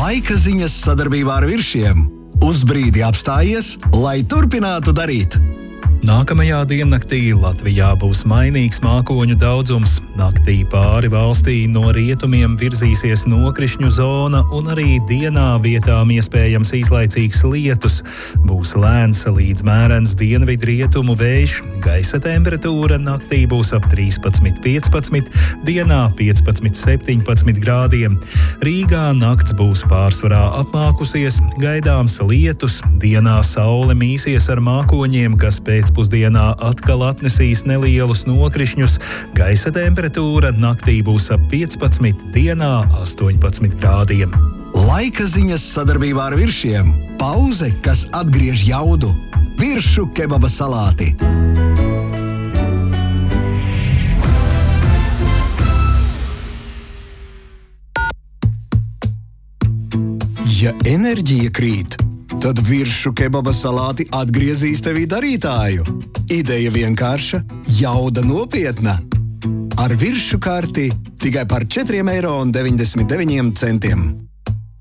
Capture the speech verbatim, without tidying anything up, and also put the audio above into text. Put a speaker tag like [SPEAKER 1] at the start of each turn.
[SPEAKER 1] Laika ziņas sadarbībā ar Viršiem. Uz brīdi apstājies, lai turpinātu darīt.
[SPEAKER 2] Nākamajā diennaktī Latvijā būs mainīgs mākoņu daudzums. Naktī pāri valstī no rietumiem virzīsies nokrišņu zona un arī dienā vietām iespējams īslaicīgs lietus. Būs lēns līdz mērens dienvidrietumu vējš. Gaisa temperatūra naktī būs ap trīspadsmit piecpadsmit, dienā piecpadsmit septiņpadsmit grādiem. Rīgā nakts būs pārsvarā apmākusies, gaidāms lietus. Dienā saule mīsies ar mākoņiem, kas pēc pusdienā atkal atnesīs nelielus nokrišņus. Gaisa temperatūra naktī būs ap piecpadsmit, dienā astoņpadsmit grādiem.
[SPEAKER 1] Laika ziņas sadarbībā ar Viršiem. Pauze, kas atgriež jaudu. Viršu kebaba salāti. Ja enerģija krīt, tad Viršu kebaba salāti atgriezīs tevī darītāju. Ideja vienkārša, jauda nopietna. Ar Viršu karti tikai par četri eiro deviņdesmit deviņi centi.